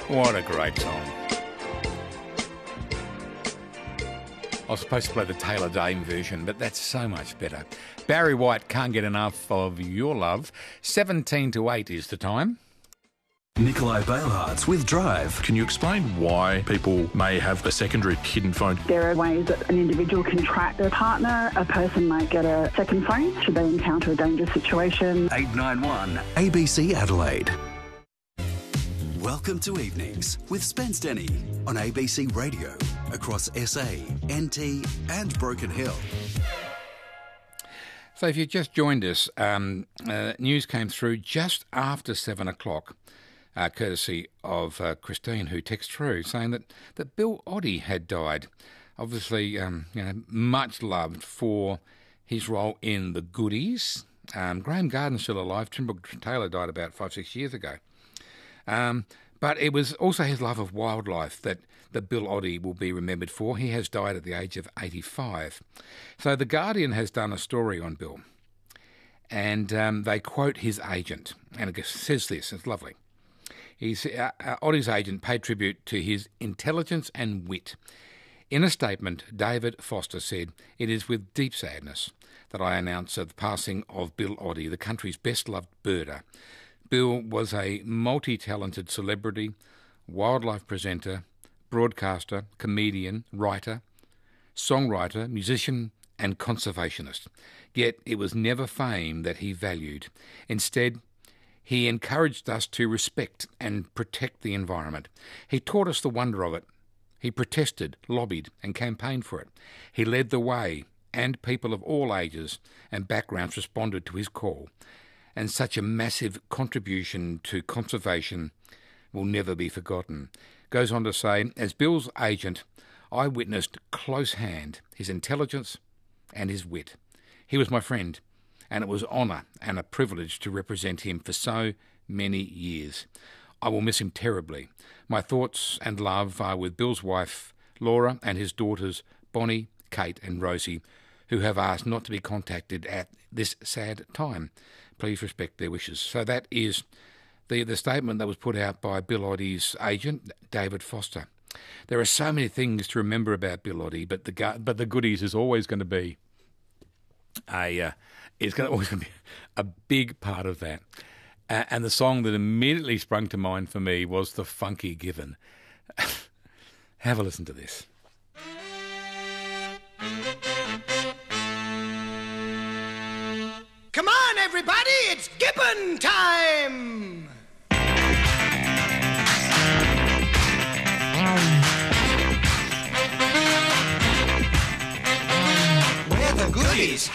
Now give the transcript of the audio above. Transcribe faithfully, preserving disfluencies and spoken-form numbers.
What a great song. I was supposed to play the Taylor Dame version, but that's so much better. Barry White, Can't Get Enough of Your Love. seventeen to eight is the time. Nikolai Bailhartz with Drive. Can you explain why people may have a secondary hidden phone? There are ways that an individual can track their partner. A person might get a second phone should they encounter a dangerous situation. eight nine one A B C Adelaide. Welcome to Evenings with Spence Denny on A B C Radio across S A, N T and Broken Hill. So if you just joined us, um, uh, news came through just after seven o'clock, uh, courtesy of uh, Christine, who texted through saying that, that Bill Oddie had died. Obviously, um, you know, much loved for his role in The Goodies. Um, Graham Garden's still alive. Trimble Taylor died about five, six years ago. Um, but it was also his love of wildlife that, that Bill Oddie will be remembered for. He has died at the age of eighty-five. So The Guardian has done a story on Bill, and um, they quote his agent, and it says this, it's lovely. He's, uh, uh, Oddie's agent paid tribute to his intelligence and wit. In a statement, David Foster said, "It is with deep sadness that I announce the passing of Bill Oddie, the country's best-loved birder. Bill was a multi-talented celebrity, wildlife presenter, broadcaster, comedian, writer, songwriter, musician and conservationist. Yet it was never fame that he valued. Instead, he encouraged us to respect and protect the environment. He taught us the wonder of it. He protested, lobbied and campaigned for it. He led the way, and people of all ages and backgrounds responded to his call. And such a massive contribution to conservation will never be forgotten." Goes on to say, "As Bill's agent, I witnessed close hand his intelligence and his wit. He was my friend, and it was honour and a privilege to represent him for so many years. I will miss him terribly. My thoughts and love are with Bill's wife, Laura, and his daughters, Bonnie, Kate and Rosie, who have asked not to be contacted at this sad time. Please respect their wishes." So that is the, the statement that was put out by Bill Oddie's agent, David Foster. There are so many things to remember about Bill Oddie, but the but the Goodies is always going to be a uh, it's going to always going to be a big part of that. Uh, and the song that immediately sprung to mind for me was The Funky Given. Have a listen to this. Come on, everybody, it's Gibbon time! We're the Goodies,